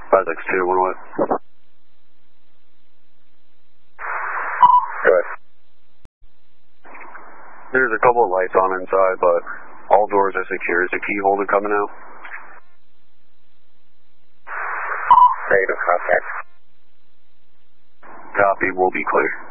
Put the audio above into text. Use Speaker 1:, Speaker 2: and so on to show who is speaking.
Speaker 1: 562, one way.
Speaker 2: Go ahead.
Speaker 1: There's a couple of lights on inside, but all doors are secure. Is the key holder coming out?
Speaker 2: Negative contact.
Speaker 1: Copy, we'll be clear.